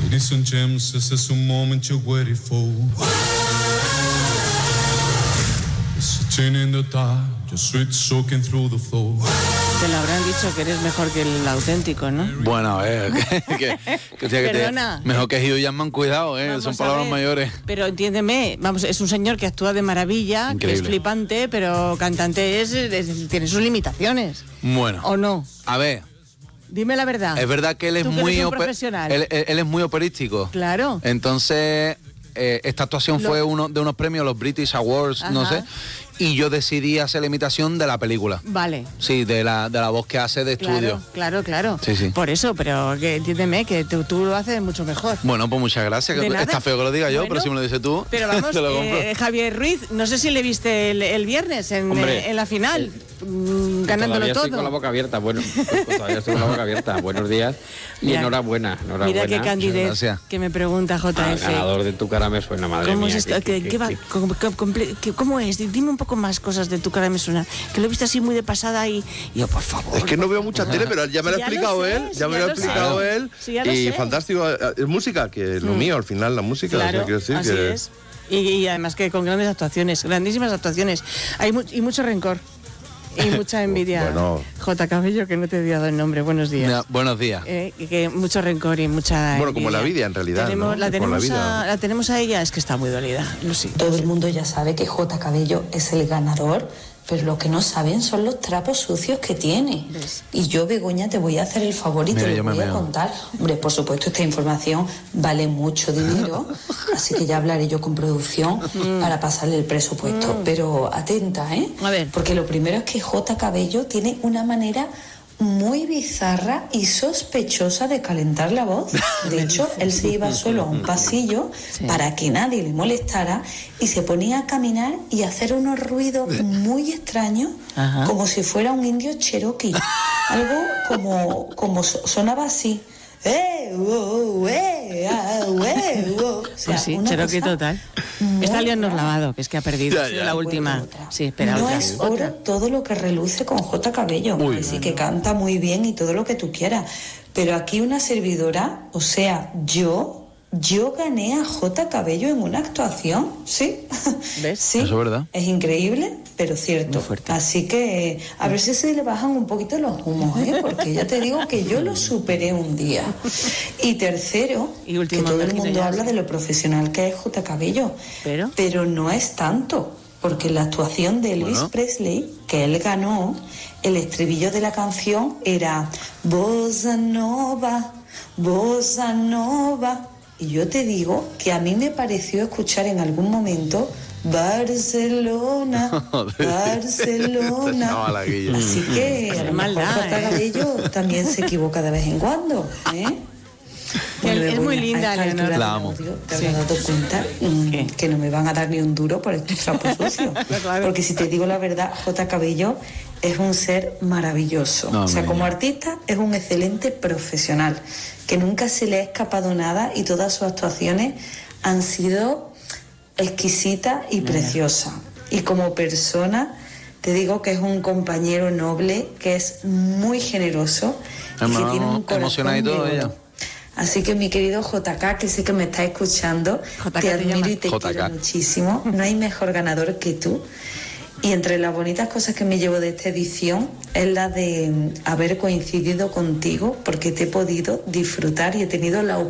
Ladies and gents, this is a moment you're waiting for. Sitting in the dark, your sweat soaking through the floor. Te lo habrán dicho que eres mejor que el auténtico, ¿no? Bueno, Perdona. Mejor que Hugh Jackman, cuidado, son palabras mayores. Pero entiéndeme, vamos, es un señor que actúa de maravilla, increíble, que es flipante, pero cantante tiene sus limitaciones. Bueno. ¿O no? A ver. Dime la verdad. Es verdad que él es muy profesional. Él es muy operístico. Claro. Entonces, esta actuación fue uno de unos premios, los British Awards, Ajá, no sé. Y yo decidí hacer la imitación de la película. Vale. Sí, de la voz que hace de estudio. Claro. Sí, sí. Por eso, pero que entiéndeme que tú lo haces mucho mejor. Bueno, pues muchas gracias. Está feo que lo diga yo, pero si me lo dices tú, pero vamos, te lo compro. Javier Ruiz, no sé si le viste el viernes en la final, ganándolo todo. Estoy con la boca abierta. Bueno, pues todavía estoy con la boca abierta. Buenos días y mira, enhorabuena. Mira qué candidez que me pregunta JF. Ganador de Tu cara me suena, madre ¿Cómo mía. Es esto? ¿Cómo es? Dime un poco más cosas de Tu cara me suena. Que lo he visto así muy de pasada y yo, por favor. Es que no veo mucha tele, pero ya me lo ha explicado él. Ya me lo ha explicado él. Y fantástico. Es música, que es lo mío, al final, la música. Claro, o sea, quiero decir así que... es. Y además que con grandes actuaciones, grandísimas actuaciones. Hay mucho rencor. Y mucha envidia. Bueno. J. Cabello, que no te he dado el nombre. Buenos días. No, buenos días. Que mucho rencor y mucha Bueno, envidia. como la vida, en realidad. La tenemos a ella, es que está muy dolida. Todo el mundo ya sabe que J. Cabello es el ganador, pero lo que no saben son los trapos sucios que tiene. ¿Ves? Y yo, Begoña, te voy a hacer el favor y te lo voy a contar. Hombre, por supuesto, esta información vale mucho dinero, así que ya hablaré yo con producción para pasarle el presupuesto. Pero atenta, ¿eh? A ver. Porque lo primero es que J. Cabello tiene una manera muy bizarra y sospechosa de calentar la voz. De hecho, él se iba solo a un pasillo para que nadie le molestara y se ponía a caminar y a hacer unos ruidos muy extraños, como si fuera un indio cherokee. Algo como sonaba así. O sea, pues sí, Cherokee total. Está liando lavado, que es que ha perdido. La última. Sí, espera, no otra. es oro todo lo que reluce con J. Cabello. Que sí, que canta muy bien y todo lo que tú quieras. Pero aquí una servidora, o sea, yo gané a J. Cabello en una actuación, ¿sí? ¿Ves? Sí. Eso es verdad. Es increíble, pero cierto. Así que a ver si se le bajan un poquito los humos, ¿eh? Porque ya te digo que yo lo superé un día. Y tercero, que todo el mundo habla de lo profesional que es J. Cabello. Pero no es tanto, porque la actuación de Elvis Presley, que él ganó, el estribillo de la canción era Bossa Nova, Bossa Nova. Y yo te digo que a mí me pareció escuchar en algún momento Barcelona, Barcelona. Así que a lo mejor J. Cabello también se equivoca de vez en cuando, ¿eh? Bueno, es muy linda, Leonora. La amo. Te habrás dado cuenta que no me van a dar ni un duro por estos trapos sucios. Porque si te digo la verdad, J. Cabello es un ser maravilloso. O sea, como artista es un excelente profesional, que nunca se le ha escapado nada y todas sus actuaciones han sido exquisitas y preciosas. Y como persona, te digo que es un compañero noble, que es muy generoso y que tiene un corazón de oro. Así que mi querido JK, que sé que me estás escuchando, te admiro y te quiero muchísimo. No hay mejor ganador que tú. Y entre las bonitas cosas que me llevo de esta edición es la de haber coincidido contigo, porque te he podido disfrutar y he tenido la oportunidad